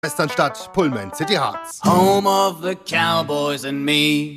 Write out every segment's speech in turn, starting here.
Westernstadt, Pullman, City Hearts. Home of the Cowboys and me.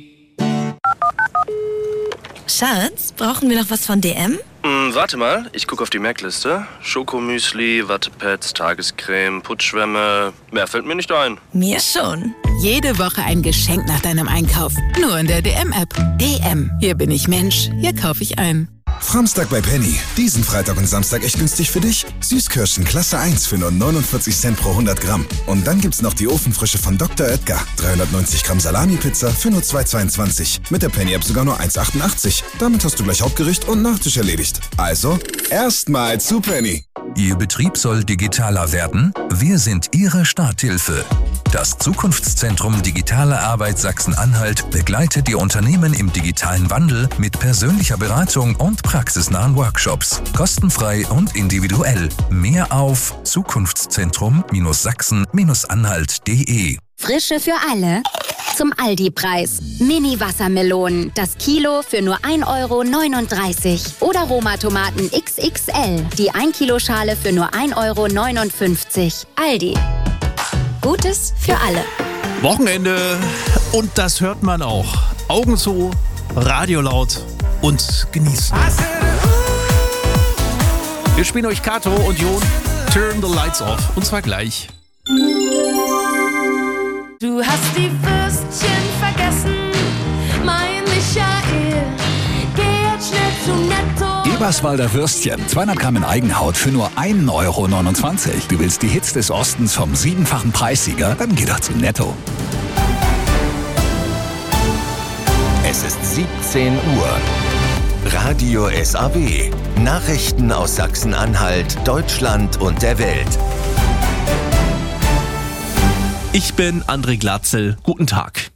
Schatz, brauchen wir noch was von DM? Warte mal, ich gucke auf die Merkliste. Schokomüsli, Wattepads, Tagescreme, Putzschwämme. Mehr fällt mir nicht ein. Mir schon. Jede Woche ein Geschenk nach deinem Einkauf. Nur in der DM-App. DM. Hier bin ich Mensch. Hier kaufe ich ein. Framstag bei Penny. Diesen Freitag und Samstag echt günstig für dich. Süßkirschen Klasse 1 für nur 49 Cent pro 100 Gramm. Und dann gibt's noch die Ofenfrische von Dr. Oetker. 390 Gramm Salami-Pizza für nur 2,22. Mit der Penny-App sogar nur 1,88. Damit hast du gleich Hauptgericht und Nachtisch erledigt. Also, erstmal zu Penny. Ihr Betrieb soll digitaler werden? Wir sind Ihre Starthilfe. Das Zukunftszentrum Digitale Arbeit Sachsen-Anhalt begleitet die Unternehmen im digitalen Wandel mit persönlicher Beratung und praxisnahen Workshops. Kostenfrei und individuell. Mehr auf zukunftszentrum-sachsen-anhalt.de. Frische für alle. Zum Aldi-Preis. Mini-Wassermelonen. Das Kilo für nur 1,39 € Oder Roma-Tomaten XXL. Die 1-Kilo-Schale für nur 1,59 €. Aldi. Gutes für alle. Wochenende. Und das hört man auch. Augen zu, Radio laut und genießen. Wir spielen euch Kato und Jon. Turn the Lights Off. Und zwar gleich. Du hast die Würstchen vergessen, mein Michael. Geh jetzt schnell zu Netto. Eberswalder Würstchen, 200 Gramm in Eigenhaut für nur 1,29 €. Du willst die Hits des Ostens vom 7-fachen Preissieger? Dann geh doch zu Netto. Es ist 17 Uhr. Radio SAW. Nachrichten aus Sachsen-Anhalt, Deutschland und der Welt. Ich bin André Glatzel. Guten Tag.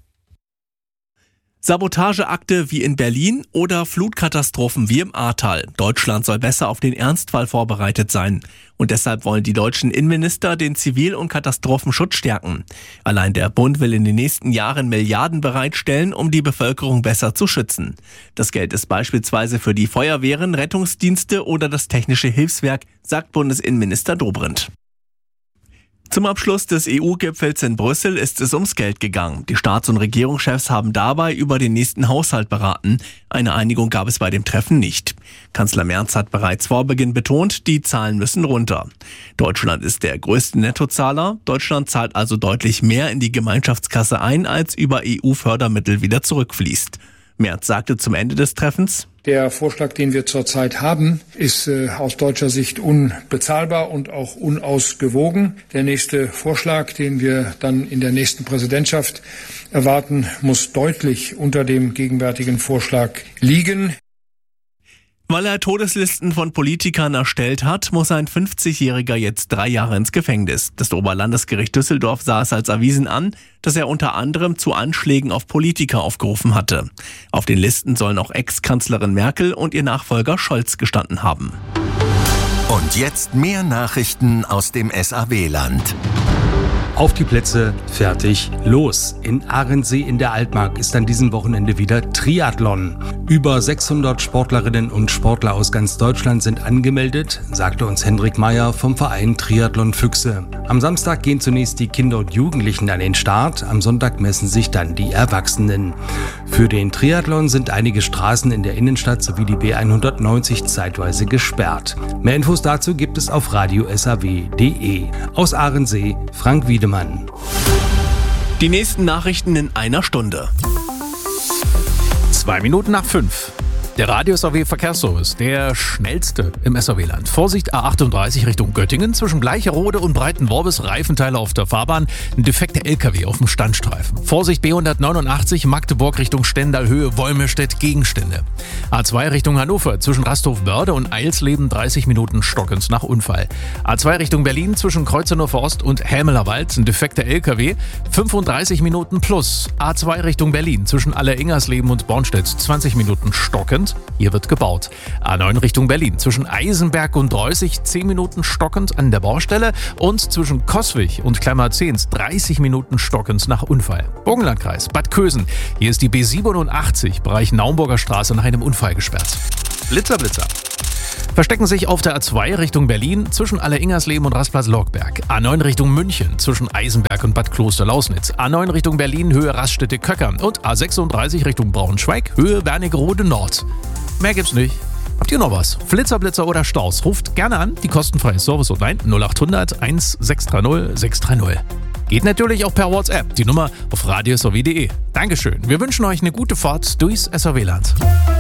Sabotageakte wie in Berlin oder Flutkatastrophen wie im Ahrtal. Deutschland soll besser auf den Ernstfall vorbereitet sein. Und deshalb wollen die deutschen Innenminister den Zivil- und Katastrophenschutz stärken. Allein der Bund will in den nächsten Jahren Milliarden bereitstellen, um die Bevölkerung besser zu schützen. Das Geld ist beispielsweise für die Feuerwehren, Rettungsdienste oder das Technische Hilfswerk, sagt Bundesinnenminister Dobrindt. Zum Abschluss des EU-Gipfels in Brüssel ist es ums Geld gegangen. Die Staats- und Regierungschefs haben dabei über den nächsten Haushalt beraten. Eine Einigung gab es bei dem Treffen nicht. Kanzler Merz hat bereits vor Beginn betont, die Zahlen müssen runter. Deutschland ist der größte Nettozahler. Deutschland zahlt also deutlich mehr in die Gemeinschaftskasse ein, als über EU-Fördermittel wieder zurückfließt. Merz sagte zum Ende des Treffens: Der Vorschlag, den wir zurzeit haben, ist aus deutscher Sicht unbezahlbar und auch unausgewogen. Der nächste Vorschlag, den wir dann in der nächsten Präsidentschaft erwarten, muss deutlich unter dem gegenwärtigen Vorschlag liegen. Weil er Todeslisten von Politikern erstellt hat, muss ein 50-Jähriger jetzt 3 Jahre ins Gefängnis. Das Oberlandesgericht Düsseldorf sah es als erwiesen an, dass er unter anderem zu Anschlägen auf Politiker aufgerufen hatte. Auf den Listen sollen auch Ex-Kanzlerin Merkel und ihr Nachfolger Scholz gestanden haben. Und jetzt mehr Nachrichten aus dem SAW-Land. Auf die Plätze, fertig, los. In Ahrensee in der Altmark ist an diesem Wochenende wieder Triathlon. Über 600 Sportlerinnen und Sportler aus ganz Deutschland sind angemeldet, sagte uns Hendrik Meyer vom Verein Triathlon Füchse. Am Samstag gehen zunächst die Kinder und Jugendlichen an den Start, am Sonntag messen sich dann die Erwachsenen. Für den Triathlon sind einige Straßen in der Innenstadt sowie die B190 zeitweise gesperrt. Mehr Infos dazu gibt es auf radiosaw.de. Aus Ahrensee, Frank Wiedemann. Die nächsten Nachrichten in einer Stunde. 2 Minuten nach 5. Der Radio SAW Verkehrsservice, der schnellste im SAW-Land. Vorsicht A38 Richtung Göttingen, zwischen Bleicherode und Breitenworbis Reifenteile auf der Fahrbahn, ein defekter LKW auf dem Standstreifen. Vorsicht B189 Magdeburg Richtung Stendal-Höhe, Wolmirstedt Gegenstände. A2 Richtung Hannover, zwischen Rasthof-Börde und Eilsleben 30 Minuten stockend nach Unfall. A2 Richtung Berlin, zwischen Kreuzneuer Forst und Hämellerwald, ein defekter LKW, 35 Minuten plus. A2 Richtung Berlin, zwischen Alleringersleben und Bornstedt 20 Minuten stockend. Hier wird gebaut. A9 Richtung Berlin, zwischen Eisenberg und Dreußig 10 Minuten stockend an der Baustelle und zwischen Coswig und Kleinmarzehns 30 Minuten stockend nach Unfall. Burgenlandkreis, Bad Kösen. Hier ist die B87, Bereich Naumburger Straße, nach einem Unfall gesperrt. Blitzer. Verstecken sich auf der A2 Richtung Berlin zwischen Alleringersleben und Rastplatz-Logberg. A9 Richtung München zwischen Eisenberg und Bad Kloster-Lausnitz. A9 Richtung Berlin Höhe Raststätte-Köcker. Und A36 Richtung Braunschweig Höhe Wernigerode Nord. Mehr gibt's nicht. Habt ihr noch was? Flitzer, Blitzer oder Staus? Ruft gerne an. Die kostenfreie Service-Hotline 0800 1630 630. Geht natürlich auch per WhatsApp. Die Nummer auf radiosw.de. Dankeschön. Wir wünschen euch eine gute Fahrt durchs SAW-Land.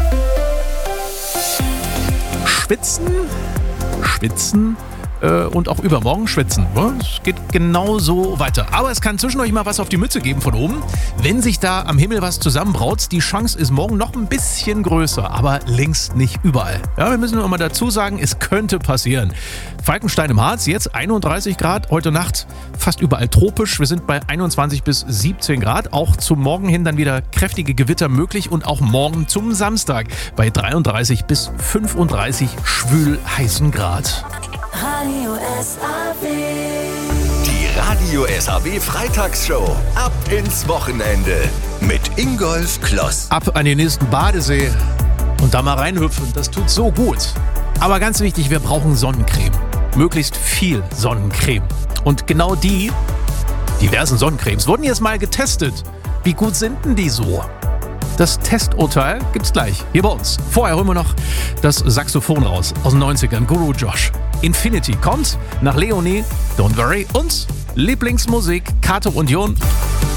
Schwitzen und auch übermorgen schwitzen. Es geht genauso weiter. Aber es kann zwischen euch mal was auf die Mütze geben von oben. Wenn sich da am Himmel was zusammenbraut, die Chance ist morgen noch ein bisschen größer, aber längst nicht überall. Ja, wir müssen nur mal dazu sagen, es könnte passieren. Falkenstein im Harz, jetzt 31 Grad, heute Nacht fast überall tropisch. Wir sind bei 21 bis 17 Grad. Auch zum Morgen hin dann wieder kräftige Gewitter möglich und auch morgen zum Samstag bei 33 bis 35 schwül heißen Grad. Radio SAW. Die Radio SAW Freitagsshow. Ab ins Wochenende. Mit Ingolf Kloss. Ab an den nächsten Badesee und da mal reinhüpfen. Das tut so gut. Aber ganz wichtig, wir brauchen Sonnencreme. Möglichst viel Sonnencreme. Und genau die diversen Sonnencremes wurden jetzt mal getestet. Wie gut sind denn die so? Das Testurteil gibt's gleich hier bei uns. Vorher holen wir noch das Saxophon raus aus den 90ern. Guru Josh. Infinity kommt nach Leonie, Don't Worry und Lieblingsmusik Kato und Jon.